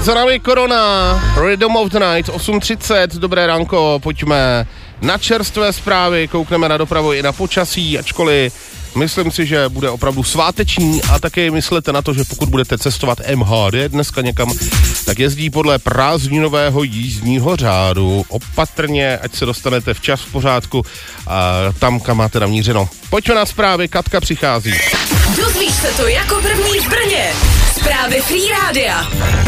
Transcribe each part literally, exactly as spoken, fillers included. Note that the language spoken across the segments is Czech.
Za námi Korona, Rhythm of the Night, osm třicet, dobré ránko, pojďme na čerstvé zprávy, koukneme na dopravu i na počasí, ačkoliv myslím si, že bude opravdu sváteční a také myslete na to, že pokud budete cestovat M H D dneska někam, tak jezdí podle prázdninového jízdního řádu. Opatrně, ať se dostanete včas v pořádku a tam, kam máte namířeno. Pojďme na zprávy, Katka přichází. Dozvíš se to jako první v Brně. Zprávy Free Rádia.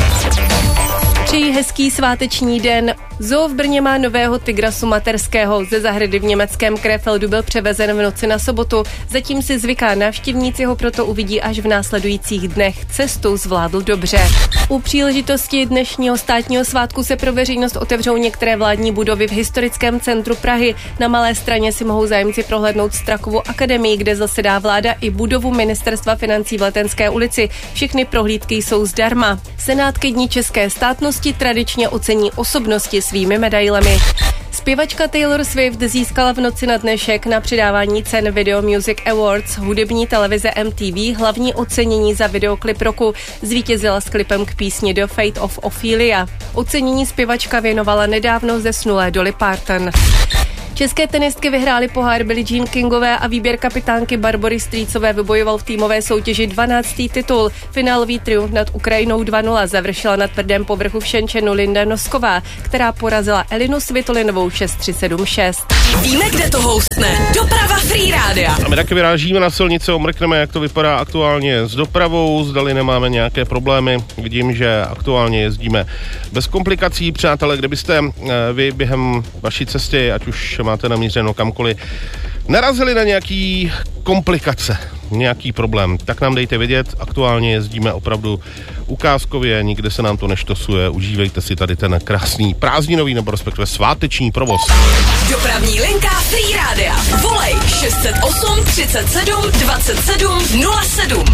Přeji hezký sváteční den. Zoo v Brně má nového tygra sumaterského. Ze zahrady v německém Krefeldu byl převezen v noci na sobotu. Zatím si zvyká, návštěvníci ho proto uvidí až v následujících dnech. Cestu zvládl dobře. U příležitosti dnešního státního svátku se pro veřejnost otevřou některé vládní budovy v historickém centru Prahy. Na Malé Straně si mohou zájemci prohlédnout Strakovu akademii, kde zasedá vláda, i budovu Ministerstva financí v Letenské ulici. Všechny prohlídky jsou zdarma. Senát ke dní české státnosti tradičně ocení osobnosti svými medailemi. Zpěvačka Taylor Swift získala v noci na dnešek na předávání cen Video Music Awards hudební televize M T V hlavní ocenění za videoklip roku. Zvítězila s klipem k písni The Fate of Ophelia. Ocenění zpěvačka věnovala nedávno zesnulé Dolly Parton. České tenistky vyhrály pohár Billie Jean Kingové a výběr kapitánky Barbory Strýcové vybojoval v týmové soutěži dvanáctý titul. Finálový triumf nad Ukrajinou dva nula završila na tvrdém povrchu v Šenčenu Linda Nosková, která porazila Elinu Svitolinovou šest tři sedm šest. Víme, kde to houstne. Doprava Free Rádia. A my taky vyrážíme na silnice, omrkneme, jak to vypadá aktuálně s dopravou, zdali nemáme nějaké problémy. Vidím, že aktuálně jezdíme bez komplikací. Přátelé, kdybyste vy během vaší cesty, ať už máte namířeno kamkoliv, narazili na nějaký komplikace, nějaký problém, tak nám dejte vědět. Aktuálně jezdíme opravdu ukázkově, nikde se nám to neštosuje. Užívejte si tady ten krásný prázdninový nebo respektive sváteční provoz. Dopravní linka Free Rádia. Volej šest set osm třicet sedm dvacet sedm nula sedm.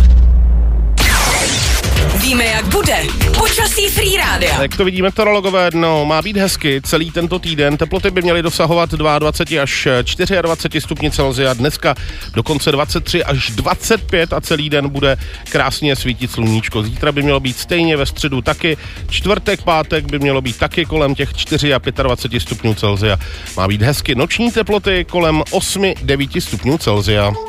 Víme, jak bude. Počasí Free Rádia. Jak to vidí meteorologové, no, má být hezky celý tento týden. Teploty by měly dosahovat dvacet dva až dvacet čtyři stupňů Celsia. Dneska dokonce dvacet tři až dvacet pět a celý den bude krásně svítit sluníčko. Zítra by mělo být stejně, ve středu taky. Čtvrtek, pátek by mělo být taky kolem těch dvacet čtyři stupňů Celsia. Má být hezky. Noční teploty kolem osm devět stupňů Celsia.